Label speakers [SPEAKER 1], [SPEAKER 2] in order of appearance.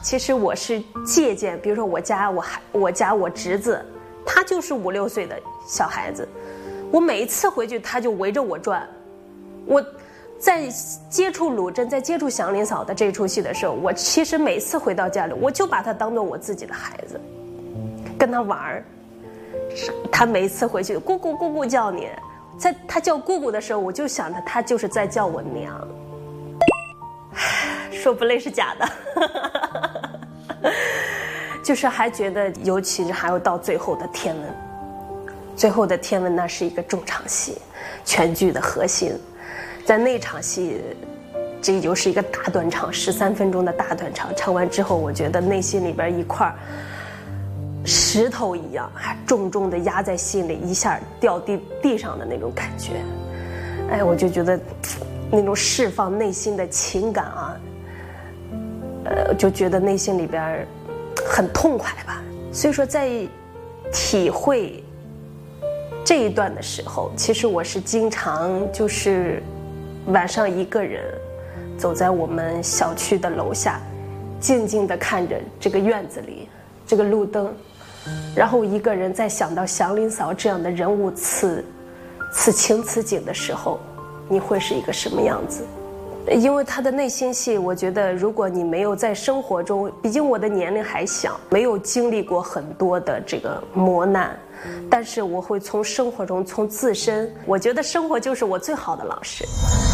[SPEAKER 1] 其实我是借鉴，比如说我家我侄子，他就是5、6岁的小孩子，我每一次回去他就围着我转。我在接触鲁镇，在接触祥林嫂的这出戏的时候，我其实每次回到家里，我就把他当做我自己的孩子，跟他玩儿。他每一次回去，姑姑姑姑叫你，在他叫姑姑的时候，我就想着他就是在叫我娘。说不累是假的，就是还觉得，尤其是还有到最后的天文，最后的天文那是一个重场戏，全剧的核心。在那场戏，这就是一个大断场，13分钟的大断场。唱完之后，我觉得内心里边一块石头一样，还重重的压在心里，一下掉地上的那种感觉。哎，我就觉得那种释放内心的情感啊，就觉得内心里边很痛快吧。所以说，在体会这一段的时候，其实我是经常就是晚上一个人走在我们小区的楼下，静静地看着这个院子里这个路灯，然后一个人在想到祥林嫂这样的人物此情此景的时候，你会是一个什么样子？因为他的内心戏，我觉得如果你没有在生活中，毕竟我的年龄还小，没有经历过很多的这个磨难，但是我会从生活中，从自身，我觉得生活就是我最好的老师。